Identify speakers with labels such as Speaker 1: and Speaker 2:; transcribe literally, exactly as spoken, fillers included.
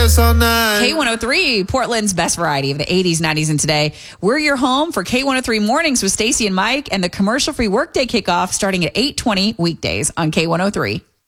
Speaker 1: us all night.
Speaker 2: K one oh three, Portland's best variety of the eighties, nineties, and today. We're your home for K one oh three Mornings with Stacey and Mike and the commercial-free workday kickoff starting at eight twenty weekdays on K one oh three.